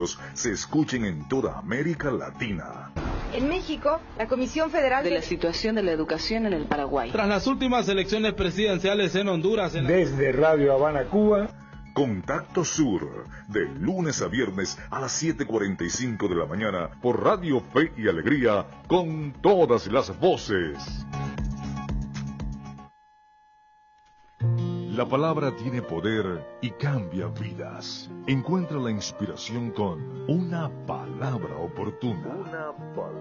se escuchen en toda América Latina. En México, la Comisión Federal de la situación de la educación en el Paraguay. Tras las últimas elecciones presidenciales en Honduras. Desde Radio Habana, Cuba. Contacto Sur, de lunes a viernes a las 7:45 de la mañana por Radio Fe y Alegría, con todas las voces. La palabra tiene poder y cambia vidas. Encuentra la inspiración con una palabra oportuna.